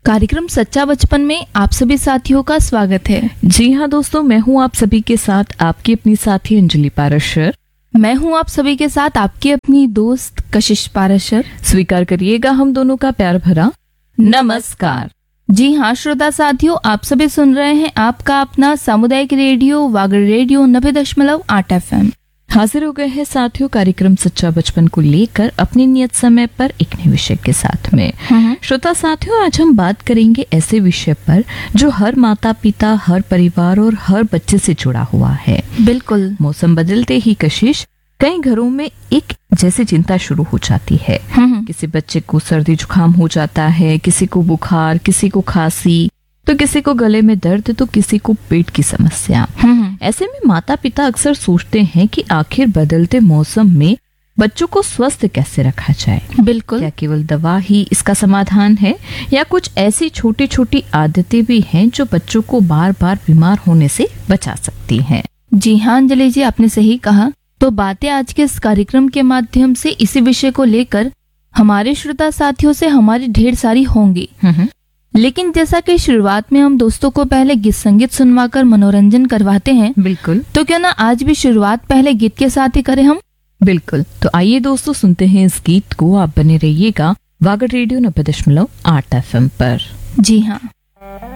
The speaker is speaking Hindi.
कार्यक्रम सच्चा बचपन में आप सभी साथियों का स्वागत है। जी हाँ दोस्तों, मैं हूँ आप सभी के साथ आपकी अपनी साथी अंजलि पाराशर। मैं हूँ आप सभी के साथ आपकी अपनी दोस्त कशिश पाराशर। स्वीकार करिएगा हम दोनों का प्यार भरा नमस्कार। जी हाँ श्रोता साथियों, आप सभी सुन रहे हैं आपका अपना सामुदायिक रेडियो वागड़ रेडियो 90.8 FM। हाजिर हो गए हैं साथियों कार्यक्रम सच्चा बचपन को लेकर अपने नियत समय पर एक नए विषय के साथ में। श्रोता साथियों, आज हम बात करेंगे ऐसे विषय पर जो हर माता पिता, हर परिवार और हर बच्चे से जुड़ा हुआ है। बिल्कुल। मौसम बदलते ही कशिश कई घरों में एक जैसे चिंता शुरू हो जाती है। किसी बच्चे को सर्दी जुकाम हो जाता है, किसी को बुखार, किसी को खांसी, तो किसी को गले में दर्द, तो किसी को पेट की समस्या। ऐसे में माता पिता अक्सर सोचते हैं कि आखिर बदलते मौसम में बच्चों को स्वस्थ कैसे रखा जाए। बिल्कुल। क्या केवल दवा ही इसका समाधान है या कुछ ऐसी छोटी छोटी आदतें भी हैं जो बच्चों को बार बार बीमार होने से बचा सकती हैं। जी हाँ अंजलि जी, आपने सही कहा। तो बातें आज के इस कार्यक्रम के माध्यम से इसी विषय को लेकर हमारे श्रोता साथियों से हमारी ढेर सारी होंगी। लेकिन जैसा कि शुरुआत में हम दोस्तों को पहले गीत संगीत सुनवाकर मनोरंजन करवाते हैं, बिल्कुल, तो क्या ना आज भी शुरुआत पहले गीत के साथ ही करें हम। बिल्कुल। तो आइए दोस्तों सुनते हैं इस गीत को। आप बने रहिएगा वागड़ रेडियो 90.8 FM पर। जी हाँ।